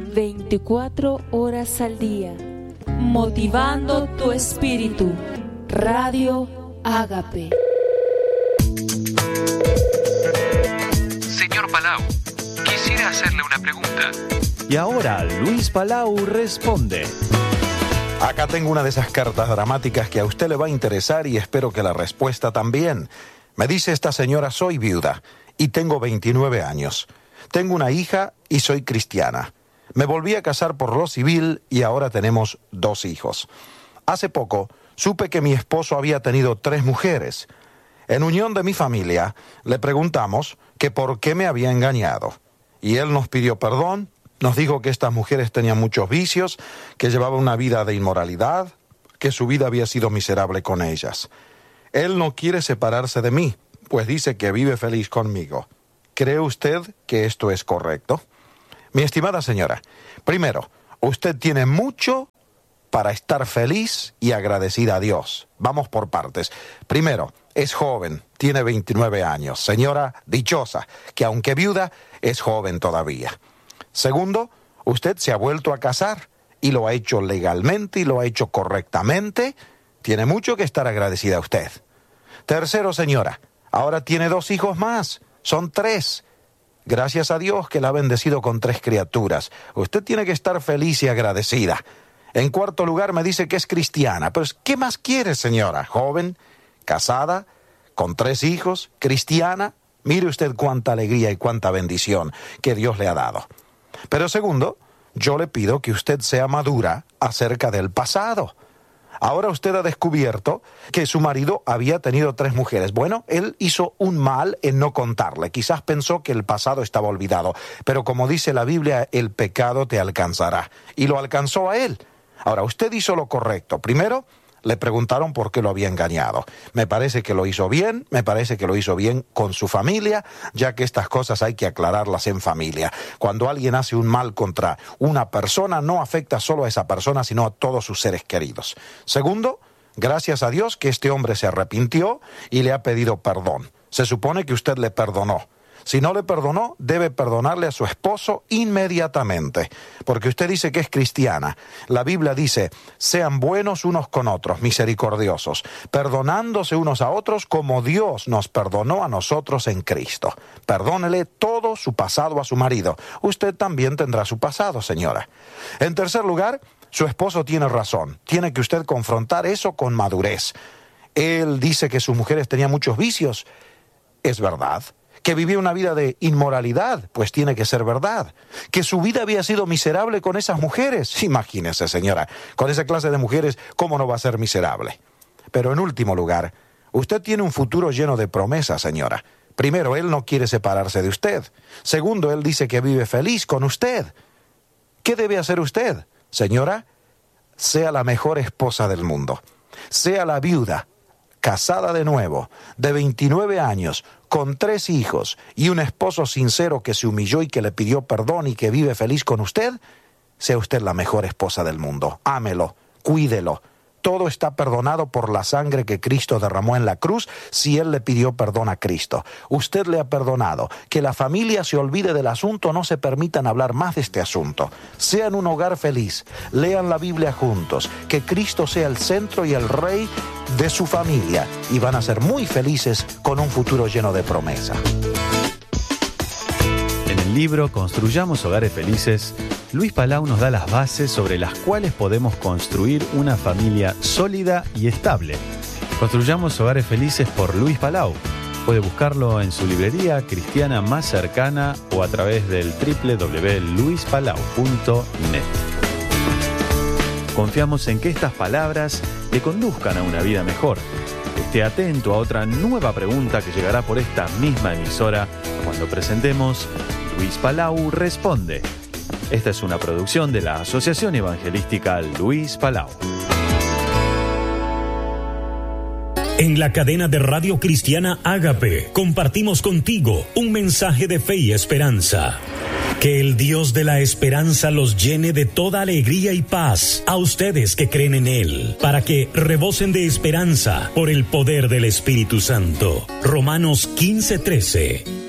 24 horas al día, motivando tu espíritu. Radio Ágape. Señor Palau, quisiera hacerle una pregunta. Y ahora Luis Palau responde. Acá tengo una de esas cartas dramáticas que a usted le va a interesar y espero que la respuesta también. Me dice esta señora: soy viuda y tengo 29 años. Tengo una hija y soy cristiana. Me volví a casar por lo civil y ahora tenemos 2 hijos. Hace poco supe que mi esposo había tenido 3 mujeres. En unión de mi familia le preguntamos que por qué me había engañado. Y él nos pidió perdón, nos dijo que estas mujeres tenían muchos vicios, que llevaban una vida de inmoralidad, que su vida había sido miserable con ellas. Él no quiere separarse de mí, pues dice que vive feliz conmigo. ¿Cree usted que esto es correcto? Mi estimada señora, primero, usted tiene mucho para estar feliz y agradecida a Dios. Vamos por partes. Primero, es joven, tiene 29 años. Señora dichosa, que aunque viuda, es joven todavía. Segundo, usted se ha vuelto a casar y lo ha hecho legalmente y lo ha hecho correctamente. Tiene mucho que estar agradecida a usted. Tercero, señora, ahora tiene 2 hijos más. Son 3. Gracias a Dios que la ha bendecido con 3 criaturas. Usted tiene que estar feliz y agradecida. En cuarto lugar, me dice que es cristiana. Pero ¿qué más quiere, señora? Joven, casada, con 3 hijos, cristiana. Mire usted cuánta alegría y cuánta bendición que Dios le ha dado. Pero segundo, yo le pido que usted sea madura acerca del pasado. Ahora usted ha descubierto que su marido había tenido 3 mujeres. Bueno, él hizo un mal en no contarle. Quizás pensó que el pasado estaba olvidado. Pero como dice la Biblia, el pecado te alcanzará. Y lo alcanzó a él. Ahora, usted hizo lo correcto. Primero, le preguntaron por qué lo había engañado. Me parece que lo hizo bien, me parece que lo hizo bien con su familia, ya que estas cosas hay que aclararlas en familia. Cuando alguien hace un mal contra una persona, no afecta solo a esa persona, sino a todos sus seres queridos. Segundo, gracias a Dios que este hombre se arrepintió y le ha pedido perdón. Se supone que usted le perdonó. Si no le perdonó, debe perdonarle a su esposo inmediatamente, porque usted dice que es cristiana. La Biblia dice: sean buenos unos con otros, misericordiosos, perdonándose unos a otros como Dios nos perdonó a nosotros en Cristo. Perdónele todo su pasado a su marido. Usted también tendrá su pasado, señora. En tercer lugar, su esposo tiene razón. Tiene que usted confrontar eso con madurez. Él dice que sus mujeres tenían muchos vicios. Es verdad. Que vivía una vida de inmoralidad, pues tiene que ser verdad. Que su vida había sido miserable con esas mujeres. Imagínese, señora, con esa clase de mujeres, ¿cómo no va a ser miserable? Pero en último lugar, usted tiene un futuro lleno de promesas, señora. Primero, él no quiere separarse de usted. Segundo, él dice que vive feliz con usted. ¿Qué debe hacer usted? Señora, sea la mejor esposa del mundo. Sea la viuda, casada de nuevo, de 29 años, con 3 hijos y un esposo sincero que se humilló y que le pidió perdón y que vive feliz con usted. Sea usted la mejor esposa del mundo. Ámelo, cuídelo. Todo está perdonado por la sangre que Cristo derramó en la cruz si Él le pidió perdón a Cristo. Usted le ha perdonado. Que la familia se olvide del asunto, no se permitan hablar más de este asunto. Sean un hogar feliz, lean la Biblia juntos, que Cristo sea el centro y el rey de su familia y van a ser muy felices con un futuro lleno de promesa. En el libro Construyamos Hogares Felices, Luis Palau nos da las bases sobre las cuales podemos construir una familia sólida y estable. Construyamos Hogares Felices por Luis Palau. Puede buscarlo en su librería cristiana más cercana o a través del www.luispalau.net. Confiamos en que estas palabras le conduzcan a una vida mejor. Esté atento a otra nueva pregunta que llegará por esta misma emisora cuando presentemos Luis Palau Responde. Esta es una producción de la Asociación Evangelística Luis Palau. En la cadena de radio cristiana Ágape, compartimos contigo un mensaje de fe y esperanza. Que el Dios de la esperanza los llene de toda alegría y paz a ustedes que creen en Él, para que rebosen de esperanza por el poder del Espíritu Santo. Romanos 15:13.